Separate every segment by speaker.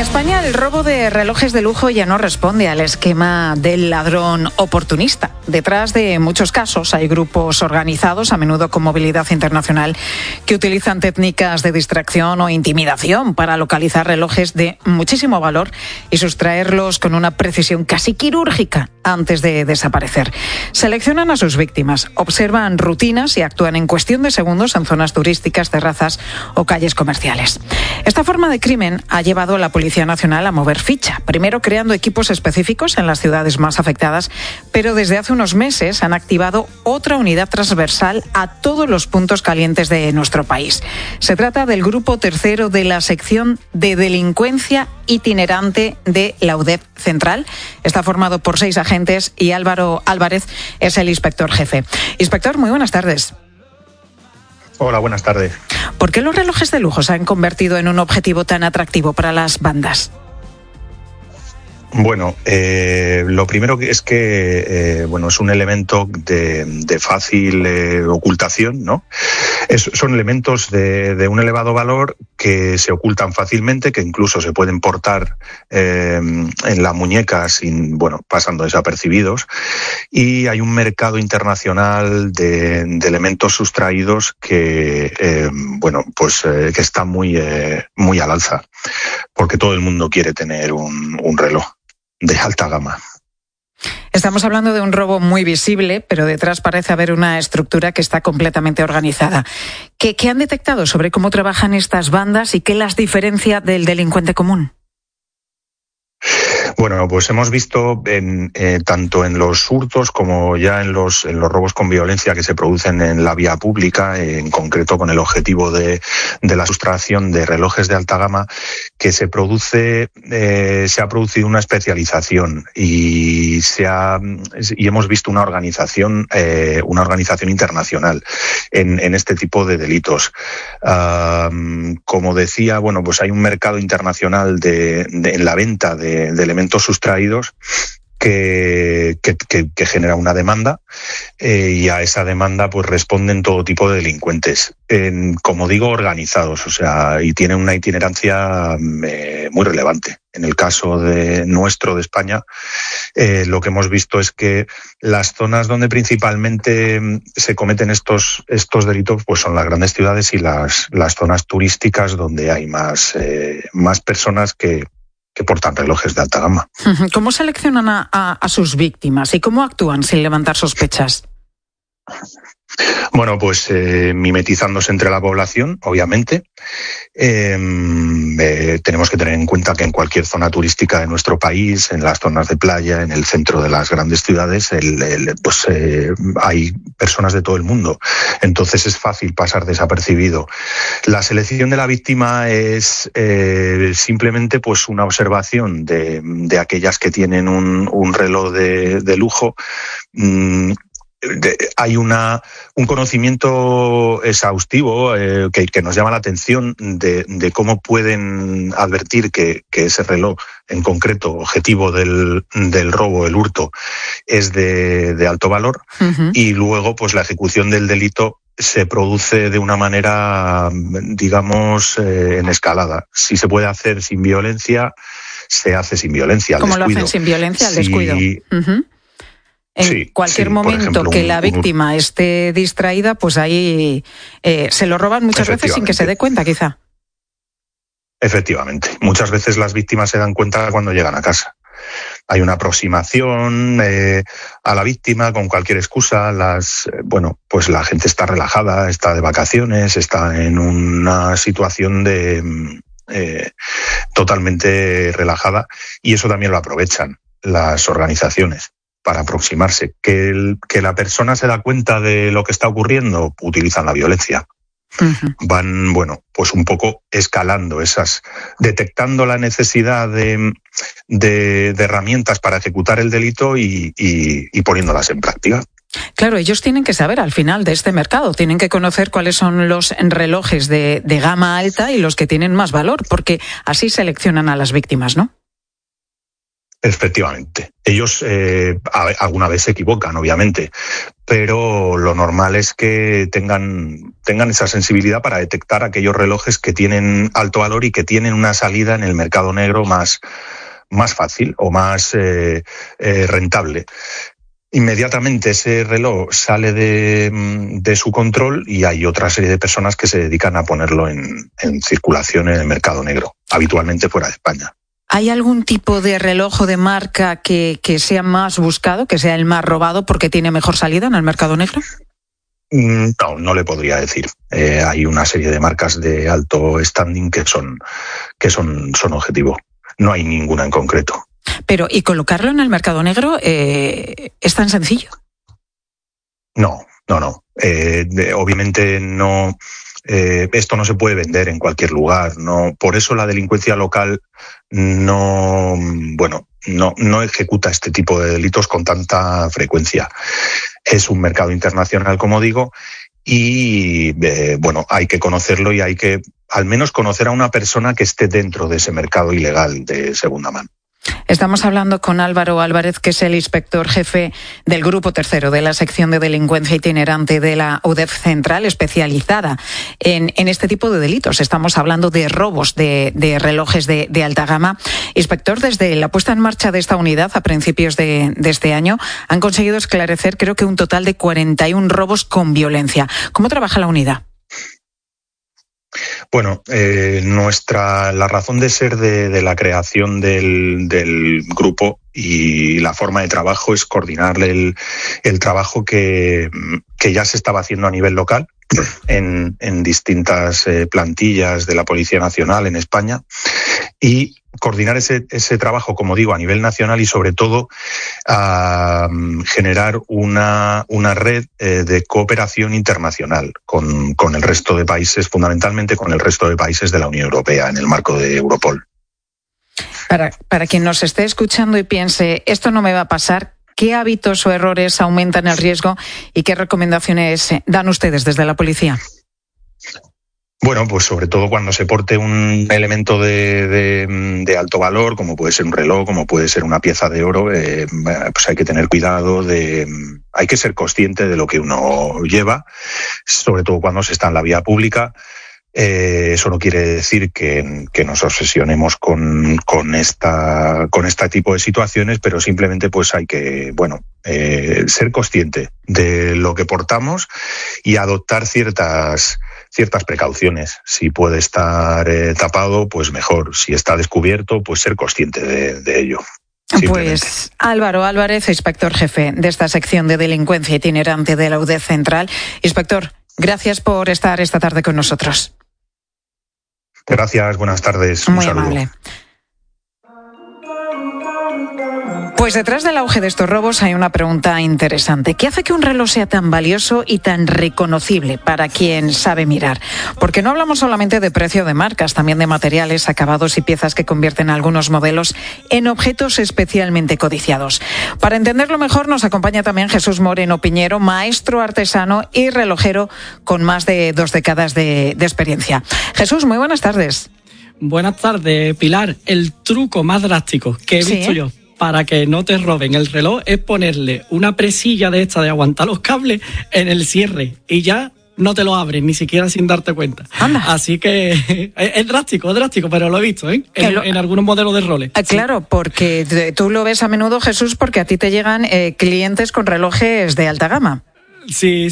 Speaker 1: España el robo de relojes de lujo ya no responde al esquema del ladrón oportunista. Detrás de muchos casos hay grupos organizados, a menudo con movilidad internacional, que utilizan técnicas de distracción o intimidación para localizar relojes de muchísimo valor y sustraerlos con una precisión casi quirúrgica antes de desaparecer. Seleccionan a sus víctimas, observan rutinas y actúan en cuestión de segundos en zonas turísticas, terrazas o calles comerciales. Esta forma de crimen ha llevado a la Policía Nacional a mover ficha, primero creando equipos específicos en las ciudades más afectadas, pero desde hace unos meses han activado otra unidad transversal a todos los puntos calientes de nuestro país. Se trata del grupo tercero de la sección de delincuencia itinerante de la UDEP Central. Está formado por 6 agentes y Álvaro Álvarez es el inspector jefe. Inspector, muy buenas tardes.
Speaker 2: Hola, buenas tardes.
Speaker 1: ¿Por qué los relojes de lujo se han convertido en un objetivo tan atractivo para las bandas?
Speaker 2: Bueno, lo primero es que es un elemento de fácil ocultación, ¿no? Son elementos de un elevado valor que se ocultan fácilmente, que incluso se pueden portar en la muñeca pasando desapercibidos. Y hay un mercado internacional de elementos sustraídos que está muy al alza, porque todo el mundo quiere tener un reloj de alta gama.
Speaker 1: Estamos hablando de un robo muy visible, pero detrás parece haber una estructura que está completamente organizada. ¿Qué han detectado sobre cómo trabajan estas bandas y qué las diferencia del delincuente común?
Speaker 2: Bueno, pues hemos visto tanto en los hurtos como ya en los robos con violencia que se producen en la vía pública, en concreto con el objetivo de la sustracción de relojes de alta gama, que se ha producido una especialización y hemos visto una organización internacional en este tipo de delitos. Como decía, pues hay un mercado internacional en la venta de elementos sustraídos que genera una demanda y a esa demanda pues responden todo tipo de delincuentes, como digo, organizados, y tienen una itinerancia muy relevante. En el caso de España, lo que hemos visto es que las zonas donde principalmente se cometen estos delitos pues son las grandes ciudades y las zonas turísticas donde hay más personas que portan relojes de alta gama.
Speaker 1: ¿Cómo seleccionan a sus víctimas y cómo actúan sin levantar sospechas?
Speaker 2: Bueno, pues mimetizándose entre la población, obviamente. Tenemos que tener en cuenta que en cualquier zona turística de nuestro país, en las zonas de playa, en el centro de las grandes ciudades, hay personas de todo el mundo. Entonces es fácil pasar desapercibido. La selección de la víctima es simplemente pues una observación de aquellas que tienen un reloj de lujo. Hay un conocimiento exhaustivo que nos llama la atención de cómo pueden advertir que ese reloj, en concreto, objetivo del robo, el hurto, es de alto valor. Uh-huh. Y luego, pues la ejecución del delito se produce de una manera, digamos, en escalada. Si se puede hacer sin violencia, se hace sin violencia.
Speaker 1: ¿Cómo lo hacen sin violencia? Al descuido. Uh-huh. En cualquier momento, por ejemplo, que la víctima esté distraída, pues ahí se lo roban muchas veces sin que se dé cuenta, quizá.
Speaker 2: Efectivamente. Muchas veces las víctimas se dan cuenta cuando llegan a casa. Hay una aproximación a la víctima con cualquier excusa. Pues la gente está relajada, está de vacaciones, está en una situación totalmente relajada, y eso también lo aprovechan las organizaciones para aproximarse. Que la persona se da cuenta de lo que está ocurriendo, utilizan la violencia. Uh-huh. Van, pues un poco escalando detectando la necesidad de herramientas para ejecutar el delito y poniéndolas en práctica.
Speaker 1: Claro, ellos tienen que saber al final de este mercado, tienen que conocer cuáles son los relojes de gama alta y los que tienen más valor, porque así seleccionan a las víctimas, ¿no?
Speaker 2: Efectivamente. Ellos alguna vez se equivocan, obviamente, pero lo normal es que tengan esa sensibilidad para detectar aquellos relojes que tienen alto valor y que tienen una salida en el mercado negro más fácil o más rentable. Inmediatamente ese reloj sale de su control y hay otra serie de personas que se dedican a ponerlo en circulación en el mercado negro, habitualmente fuera de España.
Speaker 1: ¿Hay algún tipo de reloj o de marca que sea más buscado, que sea el más robado porque tiene mejor salida en el mercado negro?
Speaker 2: No le podría decir. Hay una serie de marcas de alto standing que son objetivo. No hay ninguna en concreto.
Speaker 1: Pero, ¿y colocarlo en el mercado negro es tan sencillo?
Speaker 2: No. Obviamente no. Esto no se puede vender en cualquier lugar. No, por eso la delincuencia local no ejecuta este tipo de delitos con tanta frecuencia. Es un mercado internacional, como digo, y hay que conocerlo y hay que al menos conocer a una persona que esté dentro de ese mercado ilegal de segunda mano.
Speaker 1: Estamos hablando con Álvaro Álvarez, que es el inspector jefe del Grupo Tercero de la sección de delincuencia itinerante de la UDEF Central, especializada en este tipo de delitos. Estamos hablando de robos de relojes de alta gama. Inspector, desde la puesta en marcha de esta unidad a principios de este año, han conseguido esclarecer, creo que un total de 41 robos con violencia. ¿Cómo trabaja la unidad?
Speaker 2: Bueno, la razón de ser de la creación del grupo y la forma de trabajo es coordinar el trabajo que ya se estaba haciendo a nivel local en distintas plantillas de la Policía Nacional en España y coordinar ese trabajo, como digo, a nivel nacional y sobre todo a generar una red de cooperación internacional con el resto de países, fundamentalmente con el resto de países de la Unión Europea en el marco de Europol.
Speaker 1: Para quien nos esté escuchando y piense, esto no me va a pasar, ¿qué hábitos o errores aumentan el riesgo y qué recomendaciones dan ustedes desde la policía?
Speaker 2: Bueno, pues sobre todo cuando se porte un elemento de alto valor, como puede ser un reloj, como puede ser una pieza de oro, pues hay que tener cuidado, hay que ser consciente de lo que uno lleva, sobre todo cuando se está en la vía pública. Eso no quiere decir que nos obsesionemos con este tipo de situaciones, pero simplemente pues hay que, ser consciente de lo que portamos y adoptar ciertas precauciones. Si puede estar tapado, pues mejor. Si está descubierto, pues ser consciente de ello.
Speaker 1: Pues Álvaro Álvarez, inspector jefe de esta sección de delincuencia itinerante de la UDEF Central. Inspector, gracias por estar esta tarde con nosotros.
Speaker 2: Gracias, buenas tardes.
Speaker 1: Muy amable. Pues detrás del auge de estos robos hay una pregunta interesante. ¿Qué hace que un reloj sea tan valioso y tan reconocible para quien sabe mirar? Porque no hablamos solamente de precio de marcas, también de materiales, acabados y piezas que convierten a algunos modelos en objetos especialmente codiciados. Para entenderlo mejor nos acompaña también Jesús Moreno Piñero, maestro artesano y relojero con más de 2 décadas de experiencia. Jesús, muy buenas tardes.
Speaker 3: Buenas tardes, Pilar. El truco más drástico que he visto yo para que no te roben el reloj es ponerle una presilla de esta de aguantar los cables en el cierre y ya no te lo abren, ni siquiera sin darte cuenta.
Speaker 1: Anda.
Speaker 3: Así que es drástico, pero lo he visto, en algunos modelos de Rolex.
Speaker 1: Claro, porque tú lo ves a menudo, Jesús, porque a ti te llegan clientes con relojes de alta gama.
Speaker 3: Sí.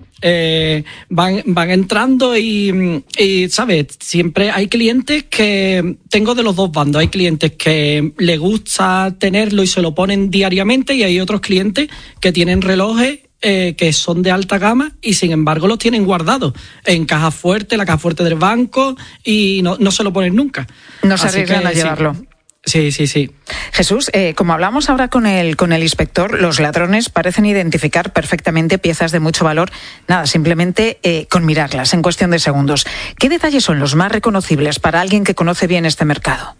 Speaker 3: Van entrando y, ¿sabes? Siempre hay clientes que tengo de los dos bandos. Hay clientes que les gusta tenerlo y se lo ponen diariamente y hay otros clientes que tienen relojes que son de alta gama y sin embargo los tienen guardados en caja fuerte, la caja fuerte del banco y no se lo ponen nunca.
Speaker 1: No se arriesgan a llevarlo.
Speaker 3: Sí.
Speaker 1: Jesús, como hablamos ahora con el inspector, los ladrones parecen identificar perfectamente piezas de mucho valor, simplemente con mirarlas en cuestión de segundos. ¿Qué detalles son los más reconocibles para alguien que conoce bien este mercado?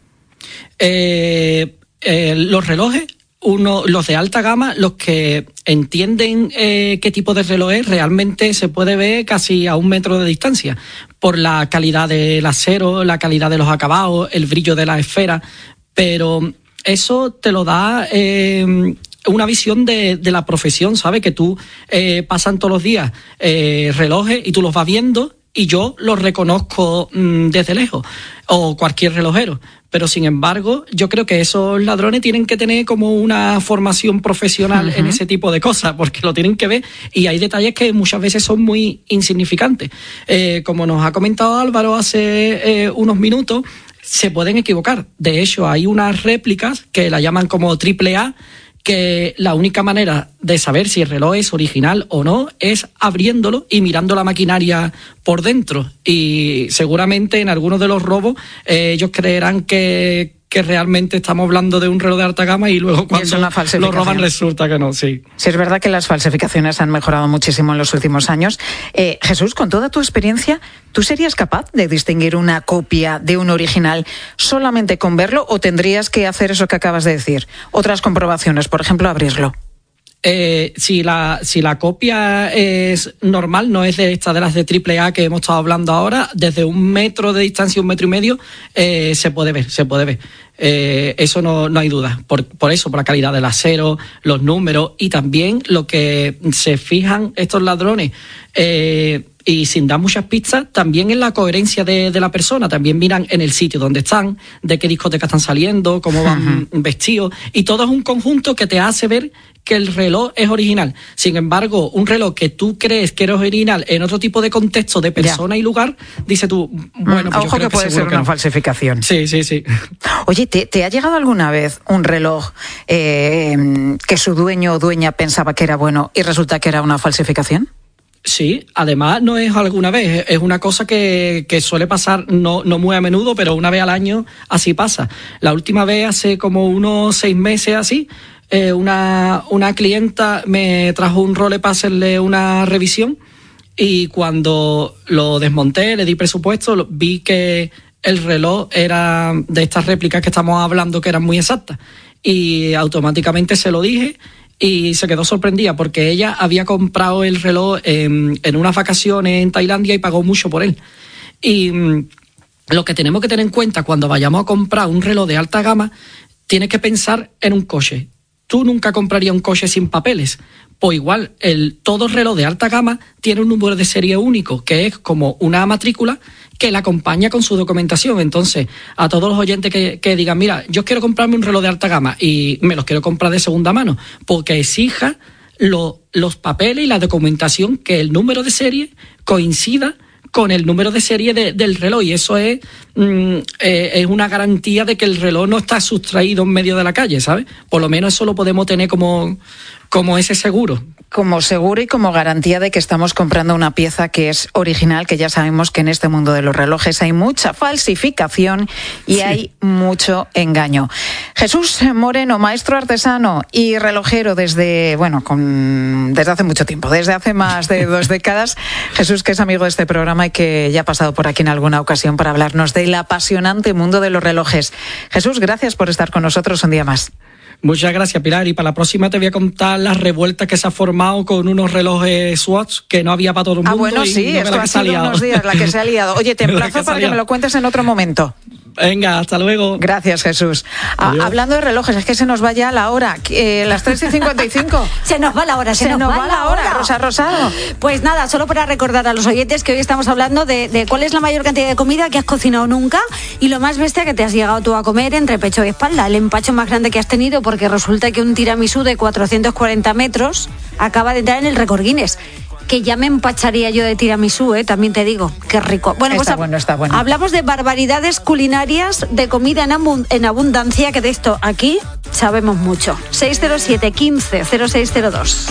Speaker 3: Los relojes, los de alta gama, los que entienden qué tipo de reloj es, realmente se puede ver casi a 1 metro de distancia, por la calidad del acero, la calidad de los acabados, el brillo de la esfera. Pero eso te lo da una visión de la profesión, ¿sabes? Que tú pasan todos los días relojes y tú los vas viendo y yo los reconozco desde lejos, o cualquier relojero. Pero sin embargo, yo creo que esos ladrones tienen que tener como una formación profesional en ese tipo de cosas, porque lo tienen que ver y hay detalles que muchas veces son muy insignificantes. Como nos ha comentado Álvaro hace unos minutos, se pueden equivocar. De hecho, hay unas réplicas que la llaman como AAA, que la única manera de saber si el reloj es original o no es abriéndolo y mirando la maquinaria por dentro. Y seguramente en algunos de los robos ellos creerán que realmente estamos hablando de un reloj de alta gama y luego cuando lo roban resulta que no, sí.
Speaker 1: Sí, es verdad que las falsificaciones han mejorado muchísimo en los últimos años. Jesús, con toda tu experiencia, ¿tú serías capaz de distinguir una copia de un original solamente con verlo o tendrías que hacer eso que acabas de decir? Otras comprobaciones, por ejemplo, abrirlo.
Speaker 3: Si la copia es normal, no es de las de AAA que hemos estado hablando ahora, desde 1 metro de distancia, 1,5 metros, se puede ver. Eso no hay duda. Por eso, por la calidad del acero, los números y también lo que se fijan estos ladrones, y sin dar muchas pistas, también en la coherencia de la persona. También miran en el sitio donde están, de qué discoteca están saliendo, cómo van vestidos, y todo es un conjunto que te hace ver que el reloj es original. Sin embargo, un reloj que tú crees que eres original en otro tipo de contexto de persona y lugar, dices tú, bueno, pues
Speaker 1: ojo, que puede ser una falsificación.
Speaker 3: Sí.
Speaker 1: Oye, ¿te ha llegado alguna vez un reloj que su dueño o dueña pensaba que era bueno y resulta que era una falsificación?
Speaker 3: Sí, además no es alguna vez, es una cosa que suele pasar no muy a menudo, pero una vez al año así pasa. La última vez, hace como unos 6 meses así, una clienta me trajo un Rolex para hacerle una revisión y cuando lo desmonté, le di presupuesto, vi que el reloj era de estas réplicas que estamos hablando, que eran muy exactas, y automáticamente se lo dije. Y se quedó sorprendida porque ella había comprado el reloj en unas vacaciones en Tailandia y pagó mucho por él. Y lo que tenemos que tener en cuenta cuando vayamos a comprar un reloj de alta gama, tienes que pensar en un coche. Tú nunca comprarías un coche sin papeles. Pues igual, todo reloj de alta gama tiene un número de serie único, que es como una matrícula que la acompaña con su documentación. Entonces, a todos los oyentes que digan, mira, yo quiero comprarme un reloj de alta gama y me los quiero comprar de segunda mano, porque exija los papeles y la documentación, que el número de serie coincida con el número de serie del reloj, y eso es una garantía de que el reloj no está sustraído en medio de la calle, ¿sabes? Por lo menos eso lo podemos tener como ese seguro.
Speaker 1: Como seguro y como garantía de que estamos comprando una pieza que es original, que ya sabemos que en este mundo de los relojes hay mucha falsificación y hay mucho engaño. Jesús Moreno, maestro artesano y relojero desde hace mucho tiempo, desde hace más de 2 décadas. Jesús, que es amigo de este programa y que ya ha pasado por aquí en alguna ocasión para hablarnos del apasionante mundo de los relojes. Jesús, gracias por estar con nosotros un día más.
Speaker 3: Muchas gracias, Pilar. Y para la próxima te voy a contar la revuelta que se ha formado con unos relojes Swatch que no había para todo el mundo.
Speaker 1: Bueno, sí, esto ha sido unos días la que se ha liado. Oye, te emplazo para que me lo cuentes en otro momento.
Speaker 3: Venga, hasta luego.
Speaker 1: Gracias, Jesús. Hablando de relojes, es que se nos va ya la hora, las 3:55.
Speaker 4: Se nos va la hora, se nos va la hora.
Speaker 1: Rosa Rosado.
Speaker 4: Pues nada, solo para recordar a los oyentes que hoy estamos hablando de cuál es la mayor cantidad de comida que has cocinado nunca y lo más bestia que te has llegado tú a comer entre pecho y espalda, el empacho más grande que has tenido, porque resulta que un tiramisú de 440 metros acaba de entrar en el récord Guinness. Que ya me empacharía yo de tiramisú, también te digo, qué rico. Bueno,
Speaker 1: está bueno.
Speaker 4: Hablamos de barbaridades culinarias, de comida en abundancia, que de esto aquí sabemos mucho. 607 15 0602.